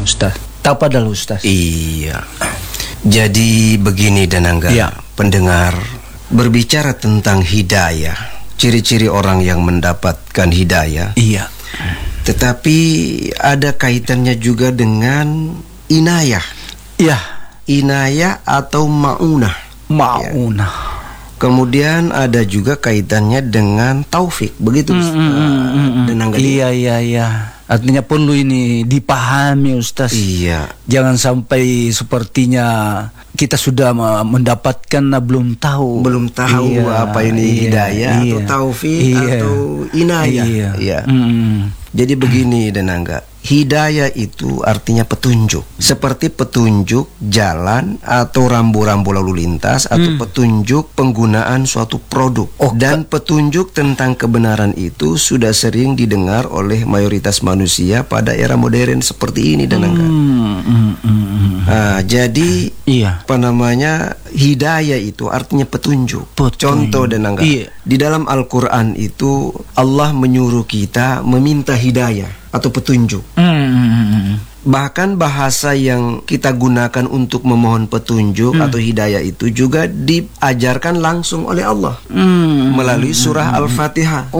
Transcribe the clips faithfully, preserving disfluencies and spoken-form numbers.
Ustaz. Tafadhal Ustaz. Iya. Jadi begini Danangga, ya. Pendengar, berbicara tentang hidayah, ciri-ciri orang yang mendapatkan hidayah. Iya. Tetapi ada kaitannya juga dengan inayah. Iya. Inayah atau maunah. Maunah. Ya. Kemudian ada juga kaitannya dengan taufik, begitu Mm, mm, mm, mm, mm. Danangga. Iya, iya, iya. Artinya perlu ini dipahami Ustaz. Iya. Jangan sampai sepertinya kita sudah mendapatkan belum tahu. Belum tahu iya, apa ini iya, hidayah iya, atau taufik iya, atau inayah. Iya. Iya. Mm. Jadi begini Danangga, hidayah itu artinya petunjuk. Seperti petunjuk jalan atau rambu-rambu lalu lintas atau Hmm. petunjuk penggunaan suatu produk. Oh, Dan petunjuk tentang kebenaran itu sudah sering didengar oleh mayoritas manusia pada era modern seperti ini Danangga. Hmm, hmm, hmm, hmm. Nah, jadi Iya. apa namanya, hidayah itu artinya petunjuk. Petunjuk. Contoh Danangga, Iya. di dalam Al-Quran itu Allah menyuruh kita meminta hidayah atau petunjuk. Hmm. Bahkan bahasa yang kita gunakan untuk memohon petunjuk Hmm. atau hidayah itu juga diajarkan langsung oleh Allah Hmm. melalui surah Al-Fatihah.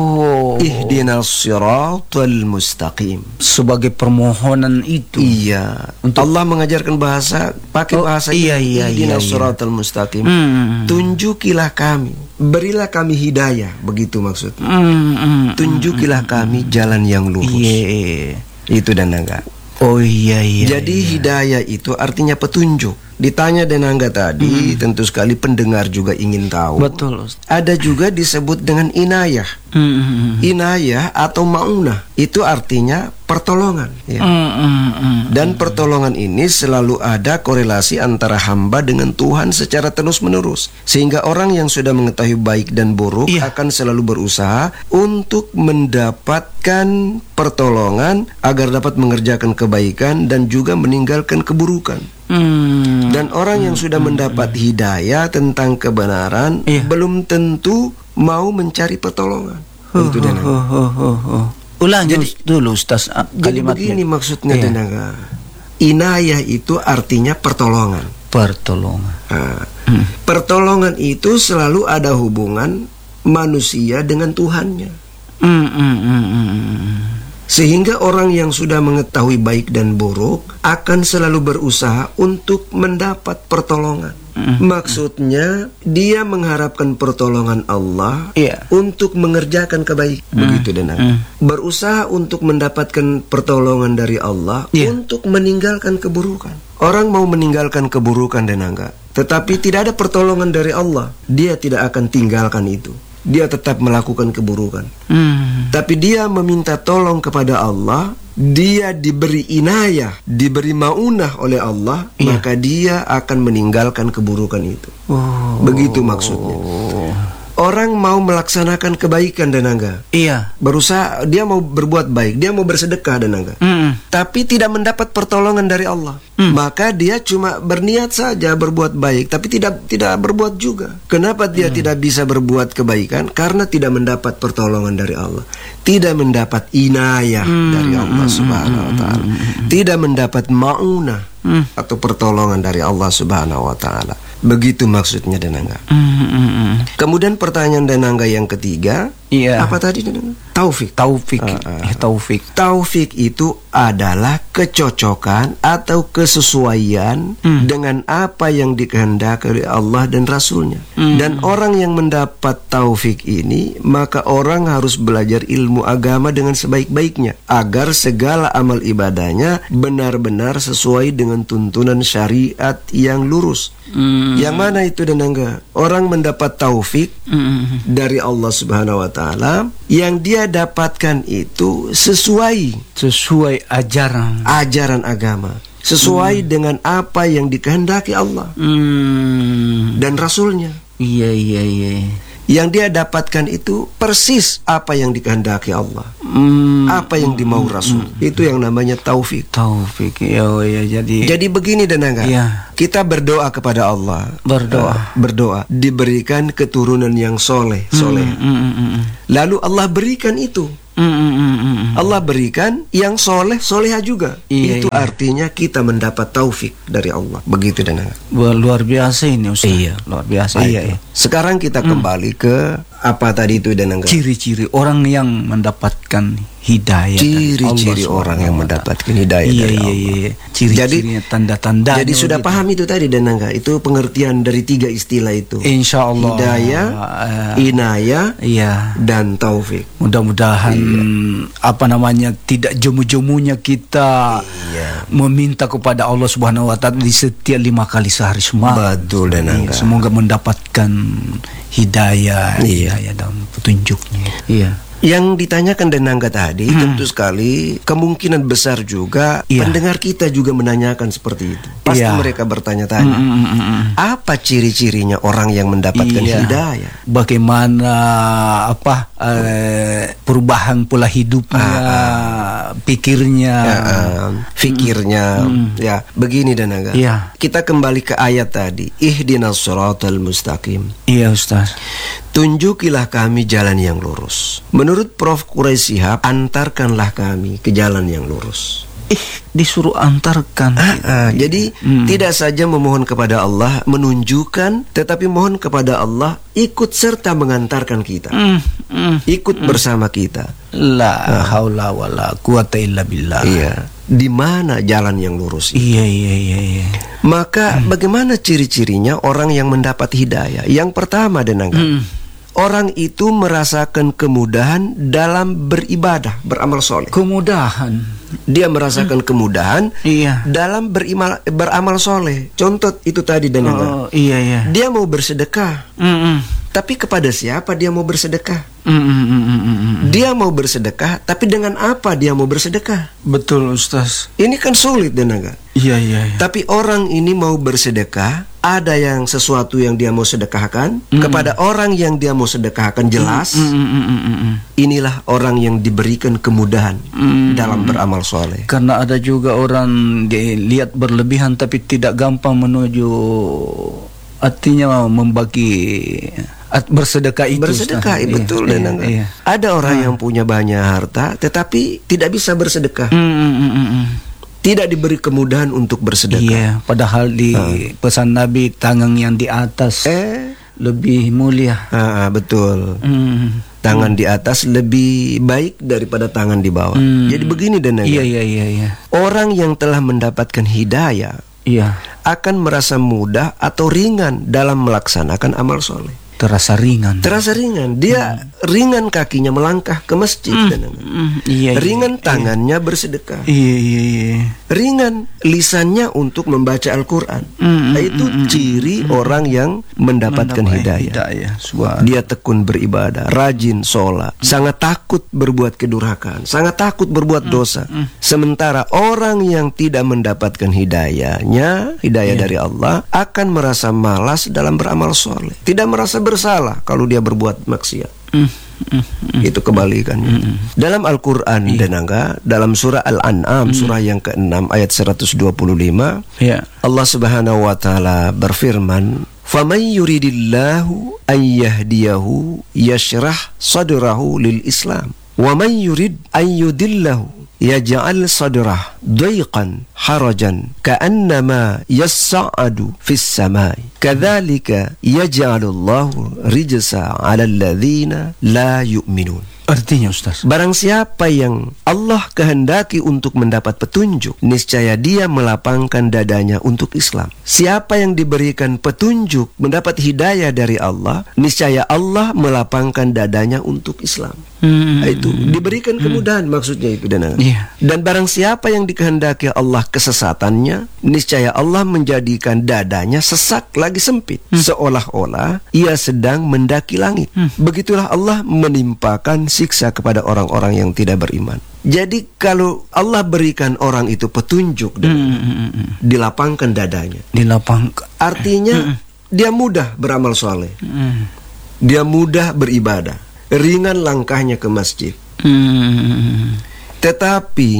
Oh. Ihdinas siratal mustaqim. Sebagai permohonan itu. Iya. Untuk- Allah mengajarkan bahasa pakai Oh, bahasa iya, iya, Ihdinas iya, iya. siratal mustaqim. Hmm. Tunjukilah kami, berilah kami hidayah, begitu maksudnya. Hmm, hmm. Tunjukilah kami jalan yang lurus. Iya. Itu Danangga. Oh iya iya. Jadi iya. hidayah itu artinya petunjuk. Ditanya Danangga tadi, tentu sekali pendengar juga ingin tahu. Betul. Ustaz. Ada juga disebut dengan inayah. Hmm, hmm, Inayah atau maunah itu artinya pertolongan. Ya. hmm, hmm, hmm. Dan pertolongan ini selalu ada korelasi antara hamba dengan Tuhan secara terus-menerus. Sehingga orang yang sudah mengetahui baik dan buruk Iya. akan selalu berusaha untuk mendapatkan pertolongan agar dapat mengerjakan kebaikan dan juga meninggalkan keburukan. Hmm. Dan orang yang sudah mendapat hidayah tentang kebenaran Iya. belum tentu mau mencari pertolongan. Itu Oh, Danangga. oh, oh, oh, oh. Ulangi Jadi- dulu Ustaz ah, Jadi kalimatnya. begini maksudnya Iya. Danangga. Inayah itu artinya pertolongan. Pertolongan. Nah, Hmm. pertolongan itu selalu ada hubungan manusia dengan Tuhannya. Hmm, hmm, hmm, hmm, hmm. Sehingga orang yang sudah mengetahui baik dan buruk akan selalu berusaha untuk mendapat pertolongan. Maksudnya dia mengharapkan pertolongan Allah Iya. untuk mengerjakan kebaikan. Begitu Danang. Hmm. Berusaha untuk mendapatkan pertolongan dari Allah Iya. untuk meninggalkan keburukan. Orang mau meninggalkan keburukan Danangga, tetapi tidak ada pertolongan dari Allah, dia tidak akan tinggalkan itu. Dia tetap melakukan keburukan. Hmm. Tapi dia meminta tolong kepada Allah, dia diberi inayah, diberi maunah oleh Allah, Iya. maka dia akan meninggalkan keburukan itu. Oh. Begitu maksudnya. Orang mau melaksanakan kebaikan Danangga, Iya. berusaha, dia mau berbuat baik, dia mau bersedekah Danangga, Hmm. tapi tidak mendapat pertolongan dari Allah. Hmm. Maka dia cuma berniat saja berbuat baik, tapi tidak tidak berbuat juga. Kenapa dia tidak bisa berbuat kebaikan? Karena tidak mendapat pertolongan dari Allah, tidak mendapat inayah Hmm. dari Allah Subhanahu wa taala, tidak mendapat maunah Hmm. atau pertolongan dari Allah Subhanahu wa taala. Begitu maksudnya Danangga. Hmm, hmm, hmm. Kemudian pertanyaan Danangga yang ketiga, Iya. apa tadi Danangga? Taufik. Taufik. Ah, ah. Ya, taufik. Taufik itu adalah kecocokan atau kesesuaian Hmm. dengan apa yang dikehendaki oleh Allah dan Rasulnya. Hmm. Dan orang yang mendapat taufik ini, maka orang harus belajar ilmu agama dengan sebaik-baiknya, agar segala amal ibadahnya benar-benar sesuai dengan tuntunan syariat yang lurus. Hmm. Yang mana itu Danangga? Orang mendapat taufik Hmm. dari Allah Subhanahu wa taala, yang dia dapatkan itu sesuai Sesuai ajaran. ajaran agama, sesuai dengan apa yang dikehendaki Allah Hmm. dan Rasulnya. Iya iya iya. Yang dia dapatkan itu persis apa yang dikehendaki Allah, Hmm. apa yang dimau Rasul. Itu yang namanya taufik. Taufik. Ya ya jadi. Jadi begini Danangga, Iya. kita berdoa kepada Allah, Berdoa. Ah, berdoa diberikan keturunan yang soleh, soleh. Hmm, hmm, hmm, hmm. Lalu Allah berikan itu. Mm, mm, mm, mm. Allah berikan yang soleh soleha juga. Iya, Itu iya. artinya kita mendapat taufik dari Allah. Begitu dan Wah, luar biasa ini Ustaz. Iya. Luar biasa. Iya, iya. Sekarang kita kembali ke apa tadi itu dan Ciri-ciri orang yang mendapatkan hidayah dari ciri-ciri Allah orang yang subhanahu wa ta'ala. mendapatkan hidayah Iya, dari iya, Allah. iya, iya. Ciri-cirinya, tanda-tanda. Jadi sudah paham itu tadi dan enggak? Itu pengertian dari tiga istilah itu. Insya Allah. Hidayah, eh, inayah, iya. dan taufik. Mudah-mudahan apa namanya tidak jemu-jemunya kita Iya. meminta kepada Allah Subhanahu wa taala di setiap lima kali sehari semalam. Betul dan Iya, enggak? semoga mendapatkan hidayah, Iya. hidayah dan petunjuknya. Iya. Yang ditanyakan Denangga tadi tentu sekali kemungkinan besar juga Iya. pendengar kita juga menanyakan seperti itu. Pasti Iya. mereka bertanya-tanya, Mm, mm, mm, mm. apa ciri-cirinya orang yang mendapatkan Iya. hidayah? Bagaimana apa eh, perubahan pola hidupnya, pikirnya. Ya, em, fikirnya, ya begini Denangga. Iya. Kita kembali ke ayat tadi, ihdinas shiratal mustaqim. Iya Ustaz. Tunjukilah kami jalan yang lurus. Menurut Prof Quraisy Shihab, antarkanlah kami ke jalan yang lurus. Ih, disuruh antarkan. Ah, ah, jadi Hmm. tidak saja memohon kepada Allah menunjukkan, tetapi mohon kepada Allah ikut serta mengantarkan kita, Mm, mm. ikut bersama kita. La haula wala quwata illa billah. Iya, di mana jalan yang lurus? Iya, iya, iya, iya. Maka bagaimana ciri-cirinya orang yang mendapat hidayah? Yang pertama Denangga, Hmm. orang itu merasakan kemudahan dalam beribadah, beramal soleh. Kemudahan. Dia merasakan kemudahan Iya. dalam berimal, beramal soleh. Contoh itu tadi Denangga. Oh, iya, iya. Dia mau bersedekah, Mm, mm. tapi kepada siapa dia mau bersedekah? Mm, mm, mm, mm, mm, mm. Dia mau bersedekah, tapi dengan apa dia mau bersedekah? Betul Ustaz. Ini kan sulit Denangga. Iya, iya, iya. Tapi orang ini mau bersedekah, ada yang sesuatu yang dia mau sedekahkan, kepada orang yang dia mau sedekahkan jelas. Mm, mm, mm, mm, mm. Inilah orang yang diberikan kemudahan Mm. dalam beramal soleh. Karena ada juga orang dilihat berlebihan tapi tidak gampang menuju, artinya membagi at- bersedekah itu. Bersedekah, Ustaz. Iya, betul iya, Denangga. iya. Ada orang yang punya banyak harta, tetapi tidak bisa bersedekah. Mm, mm, mm, mm, mm. Tidak diberi kemudahan untuk bersedekah. Iya, padahal di pesan Nabi tangan yang di atas Eh, lebih mulia. ah, ah, betul. Mm. Tangan di atas lebih baik daripada tangan di bawah. Hmm. Jadi begini Denangga. Iya, iya, iya, iya. Orang yang telah mendapatkan hidayah Iya, akan merasa mudah atau ringan dalam melaksanakan amal soleh. terasa ringan. Terasa ringan. Dia ringan kakinya melangkah ke masjid. Denangga. Mm, iya, iya. Ringan tangannya bersedekah. Iya, iya, iya. Ringan lisannya untuk membaca Al-Quran. Mm, Nah, itu ciri orang yang mendapatkan Mendapat hidayah. hidayah. Subhanallah. Dia tekun beribadah, rajin sholat, sangat takut berbuat kedurhakaan, sangat takut berbuat dosa. Sementara orang yang tidak mendapatkan hidayahnya, hidayah dari Allah, akan merasa malas dalam beramal soleh, tidak merasa bersalah kalau dia berbuat maksiat. Mm, mm, mm. Itu kebalikannya. Dalam Al-Quran Denangga, dalam surah Al-An'am, surah yang keenam ayat seratus dua puluh lima, Iya. Allah Subhanahu wa taala berfirman, "Faman yuridillahu an yahdiyahu yashrah sadrahu lil Islam, wa man yurid an yudillahu yaj'al sadrah dayqan harajan ka'annama yas'adu fis samai kadzalika yaj'alullahu rijsa 'alal ladzina la yu'minun." Artinya Ustaz. Barang siapa yang Allah kehendaki untuk mendapat petunjuk, niscaya dia melapangkan dadanya untuk Islam. Siapa yang diberikan petunjuk, mendapat hidayah dari Allah, niscaya Allah melapangkan dadanya untuk Islam. Hmm. Nah, itu diberikan kemudahan, maksudnya itu dan Iya. dan barang siapa yang dikehendaki Allah kesesatannya, niscaya Allah menjadikan dadanya sesak lagi sempit, seolah-olah ia sedang mendaki langit. Begitulah Allah menimpakan siksa kepada orang-orang yang tidak beriman. Jadi kalau Allah berikan orang itu petunjuk dan Mm, mm, mm. dilapangkan dadanya, Di lapang. artinya dia mudah beramal soleh, Mm. dia mudah beribadah, ringan langkahnya ke masjid. Mm. Tetapi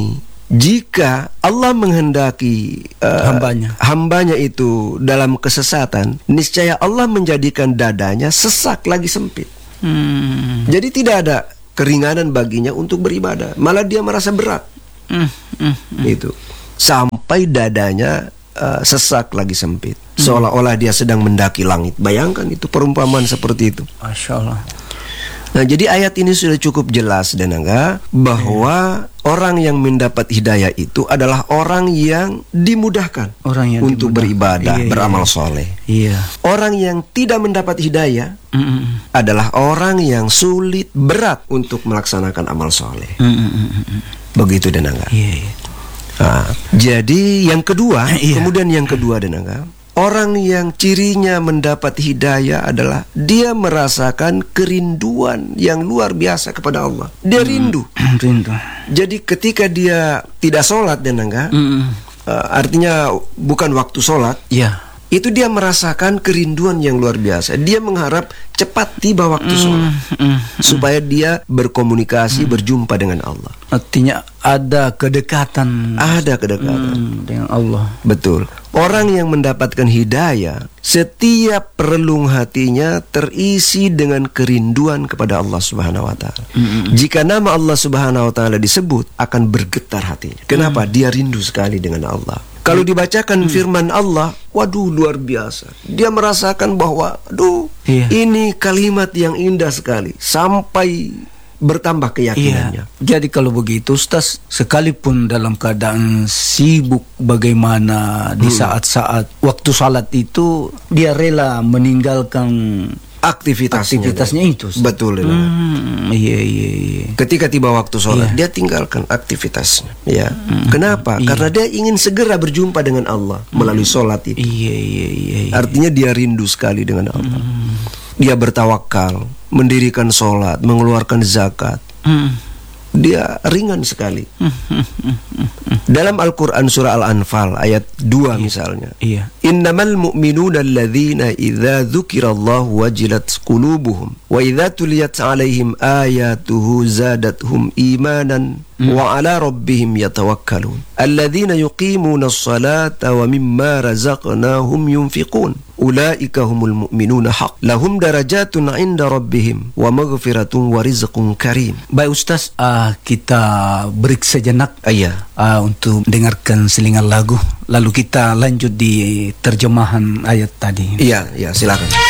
jika Allah menghendaki uh, Hambanya. hambanya itu dalam kesesatan, niscaya Allah menjadikan dadanya sesak lagi sempit. Mm. Jadi tidak ada keringanan baginya untuk beribadah, malah dia merasa berat. Mm, mm, mm. Itu sampai dadanya uh, sesak lagi sempit, seolah-olah dia sedang mendaki langit. Bayangkan itu perumpamaan seperti itu. Masya Allah. Nah, jadi ayat ini sudah cukup jelas dan enggak bahwa yeah. orang yang mendapat hidayah itu adalah orang yang dimudahkan orang yang untuk dimudah. beribadah, yeah, beramal yeah. soleh. Iya. Orang yang tidak mendapat hidayah Mm-mm. adalah orang yang sulit, berat untuk melaksanakan amal soleh. Mm-mm. Begitu dan enggak. Iya. Yeah. Nah, jadi yang kedua, yeah. kemudian yang kedua dan enggak. Orang yang cirinya mendapat hidayah adalah dia merasakan kerinduan yang luar biasa kepada Allah. Dia rindu. Rindu. Jadi ketika dia tidak sholat dan enggak, Mm-mm. uh, artinya bukan waktu sholat, Ya. itu dia merasakan kerinduan yang luar biasa. Dia mengharap cepat tiba waktu sholat Mm, mm, supaya dia berkomunikasi, berjumpa dengan Allah. Artinya ada kedekatan Ada kedekatan. mm, dengan Allah. Betul. Orang yang mendapatkan hidayah, setiap relung hatinya terisi dengan kerinduan kepada Allah Subhanahu wa taala. Mm-mm. Jika nama Allah Subhanahu wa taala disebut, akan bergetar hatinya. Kenapa? Mm. Dia rindu sekali dengan Allah. Kalau dibacakan mm. firman Allah, waduh luar biasa. Dia merasakan bahwa, aduh, Iya. ini kalimat yang indah sekali, sampai bertambah keyakinannya. Iya. Jadi kalau begitu Ustaz, sekalipun dalam keadaan sibuk bagaimana di Hmm. saat-saat waktu salat itu dia rela meninggalkan Aktivitasnya, aktivitasnya itu, Ustaz. Betul. Hmm, iya iya iya. Ketika tiba waktu sholat, Iya. dia tinggalkan aktivitasnya. Ya, Mm, kenapa? iya. Karena dia ingin segera berjumpa dengan Allah melalui sholat itu. Iya iya iya. iya. Artinya dia rindu sekali dengan Allah. Hmm. Dia bertawakal, mendirikan sholat, mengeluarkan zakat. Hmm. Dia ringan sekali. Hmm, hmm, hmm, hmm, hmm. Dalam Al-Quran surah Al-Anfal ayat dua misalnya. Iya. Innamal mu'minuna alladzina idza dzukirallahu wajilat qulubuhum wa idza tuliyat 'alaihim ayatuhu zadatuhum imanan wa 'ala rabbihim yatawakkalun alladzina yuqimuna as-salata wa mimma razaqnahum yunfiqun ulaika humul mu'minuna haq lahum darajatun 'inda rabbihim wa maghfiratun wa rizqun karim. Baik Ustaz, uh, kita break sejenak Iya. uh, untuk dengarkan selingan lagu, lalu kita lanjut di terjemahan ayat tadi. Iya, iya, silakan.